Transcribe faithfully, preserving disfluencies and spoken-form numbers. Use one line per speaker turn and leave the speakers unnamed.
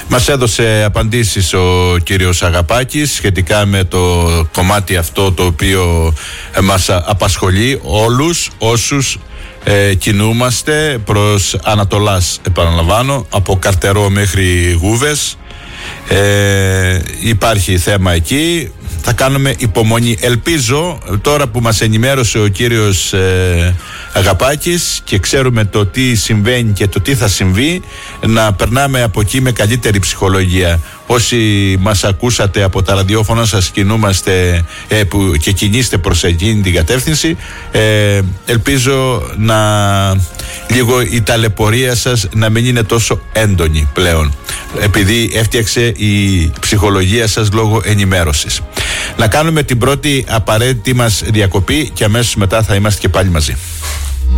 Μας έδωσε απαντήσεις ο κύριος Αγαπάκης σχετικά με το κομμάτι αυτό το οποίο μας απασχολεί όλους όσους ε, κινούμαστε προς Ανατολάς, επαναλαμβάνω, από Καρτερό μέχρι Γούβες. Ε, υπάρχει θέμα εκεί. Θα κάνουμε υπομονή. Ελπίζω τώρα που μας ενημέρωσε ο κύριος ε, Αγαπάκης και ξέρουμε το τι συμβαίνει και το τι θα συμβεί, να περνάμε από εκεί με καλύτερη ψυχολογία. Όσοι μας ακούσατε από τα ραδιόφωνα σας κινούμαστε ε, που, και κινείστε προς εκείνη την κατεύθυνση, ε, ελπίζω να λίγο η ταλαιπωρία σας να μην είναι τόσο έντονη πλέον, επειδή έφτιαξε η ψυχολογία σας λόγω ενημέρωσης. Να κάνουμε την πρώτη απαραίτητη μας διακοπή και αμέσως μετά θα είμαστε και πάλι μαζί.